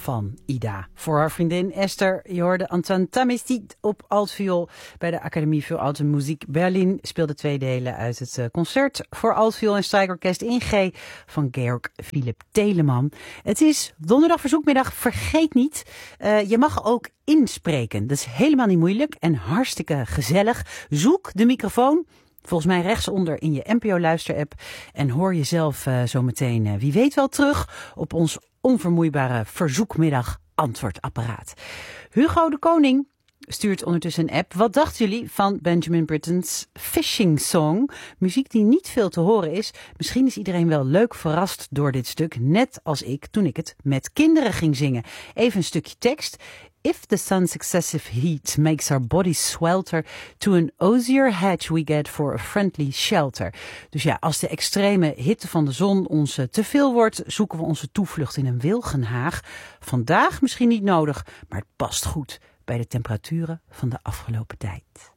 van Ida. Voor haar vriendin Esther, je hoorde Antoine Tamistit op altviool bij de Academie voor Alte Muziek Berlin. Speelde 2 delen uit het concert voor altviool en strijkorkest in G van Georg Philipp Telemann. Het is donderdag verzoekmiddag, vergeet niet, je mag ook inspreken. Dat is helemaal niet moeilijk en hartstikke gezellig. Zoek de microfoon. Volgens mij rechtsonder in je NPO-luisterapp. En hoor jezelf zo meteen, wie weet wel, terug op ons onvermoeibare verzoekmiddag antwoordapparaat. Hugo de Koning stuurt ondertussen een app. Wat dachten jullie van Benjamin Britten's Fishing Song? Muziek die niet veel te horen is. Misschien is iedereen wel leuk verrast door dit stuk. Net als ik toen ik het met kinderen ging zingen. Even een stukje tekst. If the sun's excessive heat makes our bodies swelter, to an osier hedge we get for a friendly shelter. Dus ja, als de extreme hitte van de zon ons te veel wordt, zoeken we onze toevlucht in een wilgenhaag. Vandaag misschien niet nodig, maar het past goed bij de temperaturen van de afgelopen tijd.